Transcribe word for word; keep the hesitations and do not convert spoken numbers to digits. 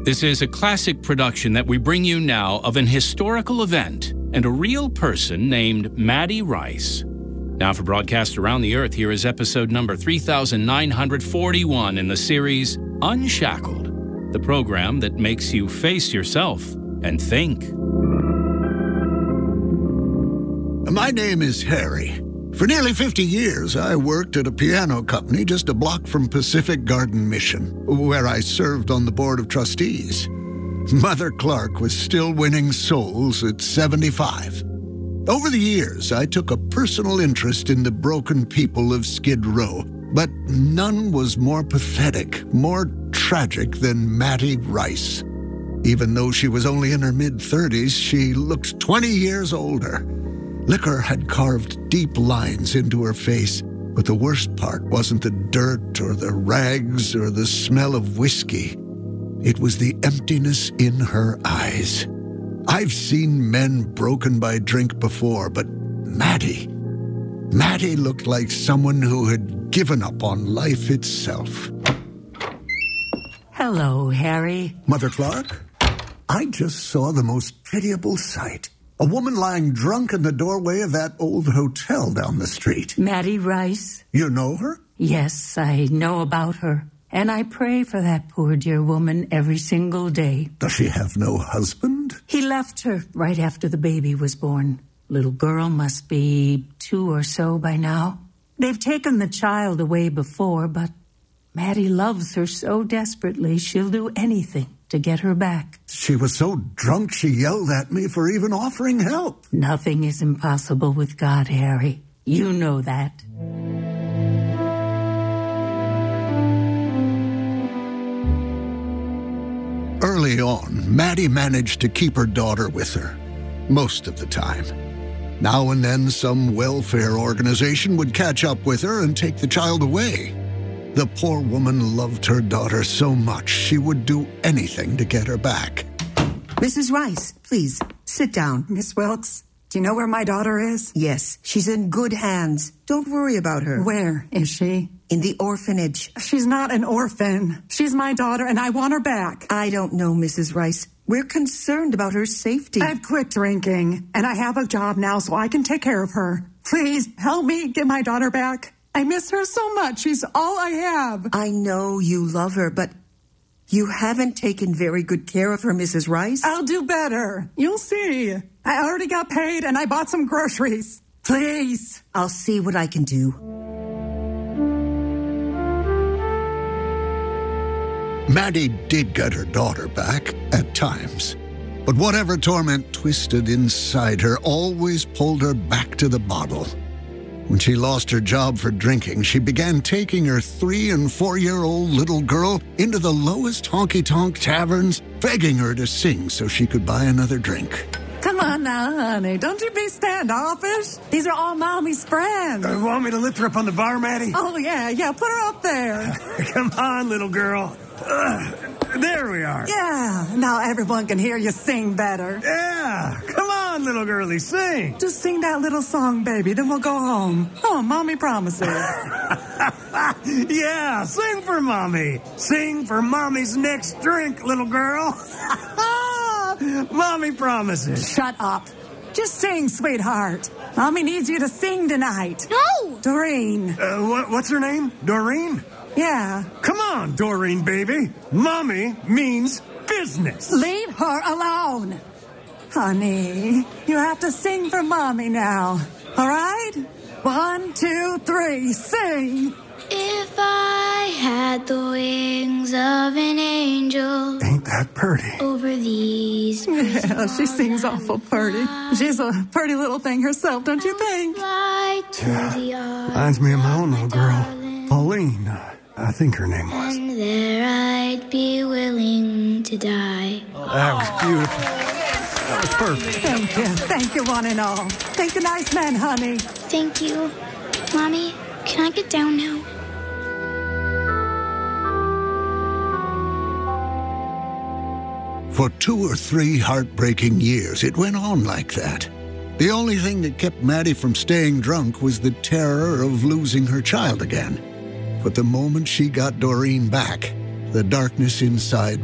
This is a classic production that we bring you now of an historical event and a real person named Maddie Rice. Now for broadcast around the earth, here is episode number three thousand nine hundred forty-one in the series Unshackled, the program that makes you face yourself and think. My name is Harry. For nearly fifty years, I worked at a piano company just a block from Pacific Garden Mission, where I served on the board of trustees. Mother Clark was still winning souls at seventy-five. Over the years, I took a personal interest in the broken people of Skid Row, but none was more pathetic, more tragic than Maddie Rice. Even though she was only in her mid-thirties, she looked twenty years older. Liquor had carved deep lines into her face, but the worst part wasn't the dirt or the rags or the smell of whiskey. It was the emptiness in her eyes. I've seen men broken by drink before, but Maddie... Maddie looked like someone who had given up on life itself. Hello, Harry. Mother Clark, I just saw the most pitiable sight. A woman lying drunk in the doorway of that old hotel down the street. Maddie Rice? You know her? Yes, I know about her. And I pray for that poor dear woman every single day. Does she have no husband? He left her right after the baby was born. Little girl must be two or so by now. They've taken the child away before, but Maddie loves her so desperately she'll do anything to get her back. She was so drunk she yelled at me for even offering help. Nothing is impossible with God, Harry. You know that. Early on, Maddie managed to keep her daughter with her, most of the time. Now and then, some welfare organization would catch up with her and take the child away. The poor woman loved her daughter so much, she would do anything to get her back. Missus Rice, please, sit down. Miss Wilkes, do you know where my daughter is? Yes, she's in good hands. Don't worry about her. Where is she? In the orphanage. She's not an orphan. She's my daughter, and I want her back. I don't know, Missus Rice. We're concerned about her safety. I've quit drinking, and I have a job now, so I can take care of her. Please, help me get my daughter back. I miss her so much. She's all I have. I know you love her, but you haven't taken very good care of her, Missus Rice. I'll do better. You'll see. I already got paid, and I bought some groceries. Please. I'll see what I can do. Maddie did get her daughter back, at times. But whatever torment twisted inside her always pulled her back to the bottle. When she lost her job for drinking, she began taking her three- and four-year-old little girl into the lowest honky-tonk taverns, begging her to sing so she could buy another drink. Come on now, honey. Don't you be standoffish. These are all Mommy's friends. Uh, want me to lift her up on the bar, Maddie? Oh, yeah, yeah. Put her up there. Come on, little girl. Uh, there we are. Yeah. Now everyone can hear you sing better. Yeah. Come on, little girlie, sing. Just sing that little song, baby, then we'll go home. Oh, Mommy promises. Yeah, sing for Mommy. Sing for Mommy's next drink, little girl. Mommy promises. Shut up. Just sing, sweetheart. Mommy needs you to sing tonight. No! Doreen. Uh, what, what's her name? Doreen? Yeah. Come on, Doreen, baby. Mommy means business. Leave her alone. Honey, you have to sing for Mommy now. All right? One, two, three, sing. If I had the wings of an angel. Ain't that pretty? Over these. Yeah, she sings awful pretty. She's a pretty little thing herself, don't you think? Fly to Yeah. the arms Reminds me of my own little girl. darling. Pauline, uh, I think her name was. And there I'd be willing to die. That was beautiful. That was perfect. Thank you. Thank you, one and all. Thank the nice men, honey. Thank you. Mommy, can I get down now? For two or three heartbreaking years, it went on like that. The only thing that kept Maddie from staying drunk was the terror of losing her child again. But the moment she got Doreen back, the darkness inside